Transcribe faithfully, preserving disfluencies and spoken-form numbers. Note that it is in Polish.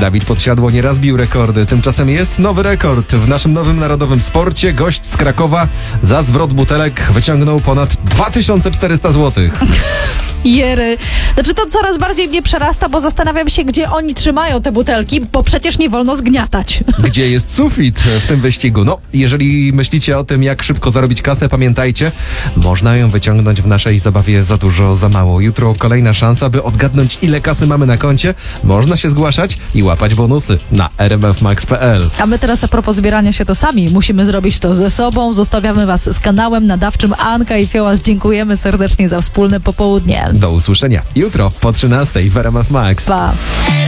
Dawid Podsiadło nieraz bił rekordy. Tymczasem jest nowy rekord. W naszym nowym narodowym sporcie gość z Krakowa za zwrot butelek wyciągnął ponad dwa tysiące czterysta złotych. Jery. Znaczy to coraz bardziej mnie przerasta, bo zastanawiam się, gdzie oni trzymają te butelki, bo przecież nie wolno zgniatać. Gdzie jest sufit w tym wyścigu? No, jeżeli myślicie o tym, jak szybko zarobić kasę, pamiętajcie, można ją wyciągnąć w naszej zabawie Za dużo, za mało. Jutro kolejna szansa, by odgadnąć, ile kasy mamy na koncie. Można się zgłaszać i łapać bonusy na r m f max kropka p l. A my teraz a propos zbierania się to sami. Musimy zrobić to ze sobą. Zostawiamy was z kanałem nadawczym Anka i Fiołas. Dziękujemy serdecznie za wspólne popołudnie. Do usłyszenia jutro po trzynastej w R M F Max. Pa.